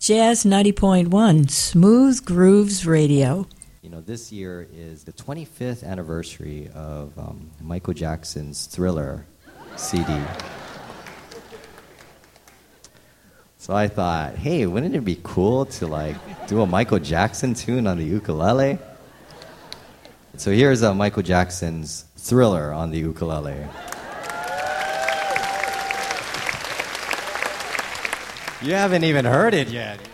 Jazz 90.1, Smooth Grooves Radio. You know, this year is the 25th anniversary of Michael Jackson's Thriller CD. So I thought, hey, wouldn't it be cool to do a Michael Jackson tune on the ukulele? So here's Michael Jackson's Thriller on the ukulele. You haven't even heard it yet.